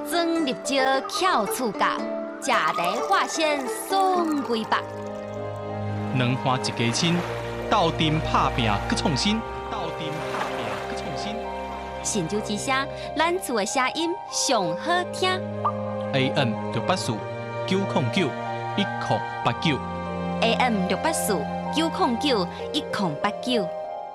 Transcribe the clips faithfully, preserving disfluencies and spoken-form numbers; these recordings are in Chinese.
装入招翘厝角，食台化身爽规百。 两花一家亲，斗阵拍拼搁创新，斗阵拍拼搁创新。 神州之声，咱厝的声音上好听。 A M 六八四九零九一零八九。 A M 六八四九零九一零八九。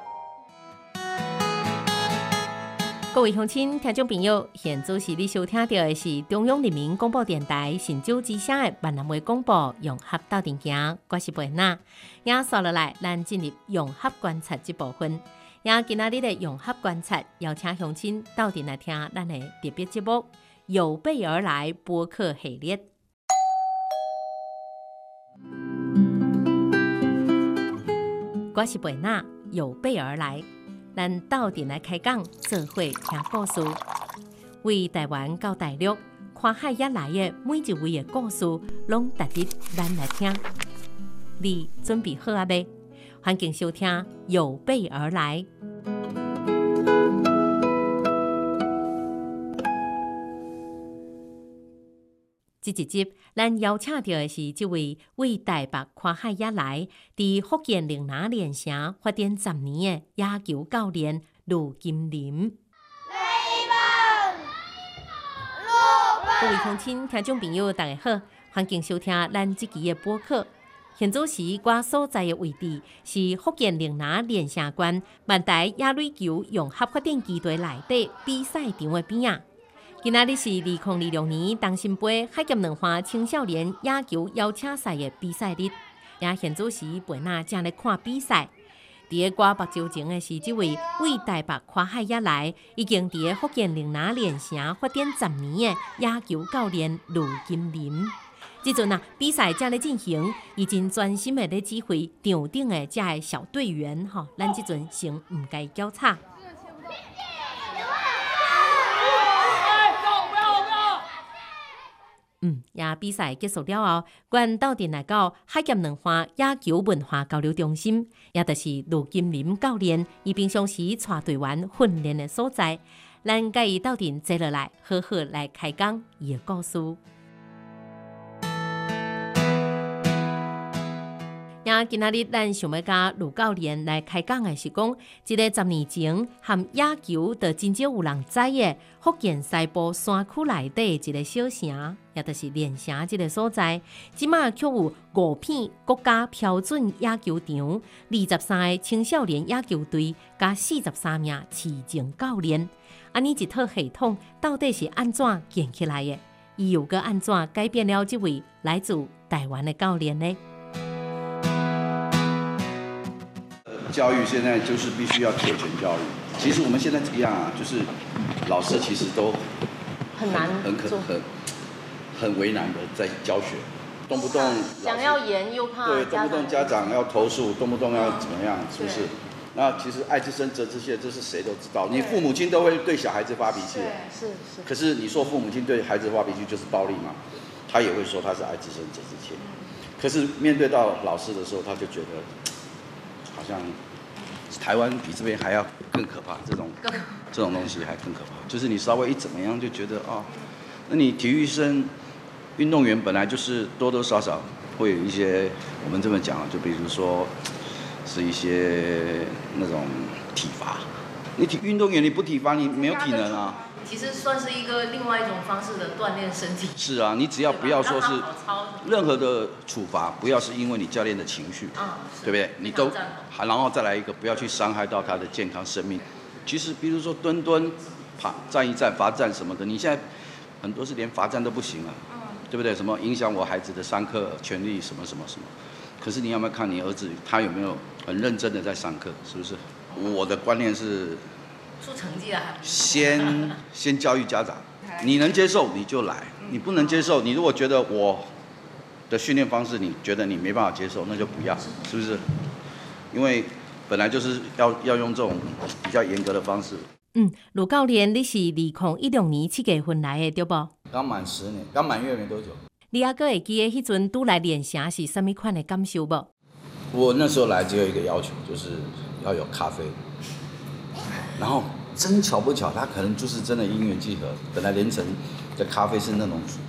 各位乡亲、听众朋友，现在是你收听到的是中央人民广播电台神州之声的闽南话广播融合斗阵行，我是贝娜。也刷落来，咱进入融合观察这部分。也今仔日的融合观察，邀请乡亲斗阵来听咱的特别节目《有备而来》播客系列。我是贝娜，有备而来。咱斗阵来开讲，做伙听故事。为台湾到大陆，看海也来的每一位的故事，拢值得咱来听。你准备好啊未？欢迎收听《有备而来》。这一集，咱邀请到的是这位为台北看海也来，伫福建岭南连城发展十年的野球教练卢金林。各位乡亲、听众朋友，大家好，欢迎收听咱这期的播客。现在时我所在的位置是福建岭南连城县万台野垒球融合发展基地内底比赛场的边啊。今仔日是二零二六年东新杯海峡两花青少年野球邀请赛的比赛日，也现在时贝娜正咧看比赛。伫个我目睭前的是这位为台北看海也来，已经伫个福建岭南连城发展十年的野球教练卢金林。即阵啊，比赛正咧进行，已经专心的咧指挥场顶的这个小队员吼，咱即阵先唔该交叉。嗯，也比赛结束了后，阮斗阵来到海峡两花野球文化交流中心，也就是卢金林教练伊平常时带队员训练的所在。咱甲伊斗阵坐落来，好好来开讲伊的故事。也今仔日咱想要甲卢教练来开讲的是讲，一个十年前含野球就真少有人知的福建西部山区内底一个小城，也就是连城这个所在，即马却有五片国家标准野球场，二十三个青少年野球队，加四十三名市政教练。安尼一套系统到底是安怎建起来的？伊又个安怎改变了这位来自台湾的教练呢？ 教育现在就是必须要铁拳教育。其实我们现在这样啊，就是老师其实都很难很可很很为难的在教学，动不动想要严又怕对，动不动家长要投诉，动不动要怎么样，是不是？那其实爱之深责之切，这是谁都知道。你父母亲都会对小孩子发脾气， 是是。 可是你说父母亲对孩子发脾气就是暴力嘛？他也会说他是爱之深责之切。可是面对到老师的时候，他就觉得。好像台湾比这边还要更可怕，这种这种东西还更可怕。就是你稍微一怎么样，就觉得哦，那你体育生、运动员本来就是多多少少会有一些，我们这么讲，就比如说是一些那种体罚。你体运动员你不体罚，你没有体能啊。 其实算是一个另外一种方式的锻炼身体。 是啊，你只要不要说是任何的处罚，不要是因为你教练的情绪， 嗯， 对不对？你都，然后再来一个，不要去伤害到他的健康生命。其实，比如说蹲蹲、爬站一站、罚站什么的，你现在很多是连罚站都不行了，嗯，对不对？什么影响我孩子的上课权利，什么什么什么。可是你要不要看你儿子他有没有很认真的在上课？是不是？我的观念是。 出成绩了还不先先教育家长，你能接受你就来，你不能接受，你如果觉得我的训练方式你觉得你没办法接受，那就不要，是不是？因为本来就是要要用这种比较严格的方式。 嗯，卢教练，你是二零一六年七月份来的对不？ 刚满十年，刚满月没多久。 你还阁会记得迄阵拄来练城是什么款的感受不？ 我那时候来只有一个要求，就是要有咖啡。然后真巧不巧，他可能就是真的因缘际合。本来凌晨的咖啡是那种